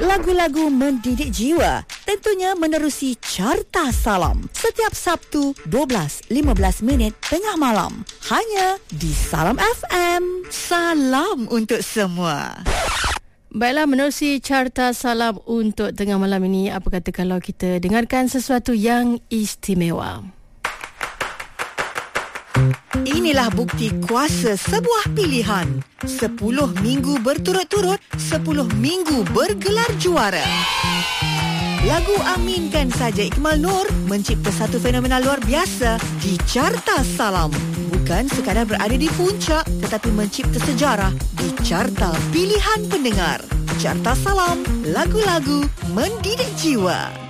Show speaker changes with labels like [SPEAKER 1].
[SPEAKER 1] Lagu-lagu mendidik jiwa tentunya menerusi Carta Salam setiap Sabtu 12.15 tengah malam hanya di Salam FM. Salam untuk semua.
[SPEAKER 2] Baiklah, menerusi Carta Salam untuk tengah malam ini, apa kata kalau kita dengarkan sesuatu yang istimewa?
[SPEAKER 1] Inilah bukti kuasa sebuah pilihan. 10 minggu berturut-turut, 10 minggu bergelar juara. Lagu Aminkan Saja Ikmal Nur mencipta satu fenomena luar biasa di Carta Salam. Bukan sekadar berada di puncak, tetapi mencipta sejarah di Carta Pilihan Pendengar. Carta Salam, lagu-lagu mendidik jiwa.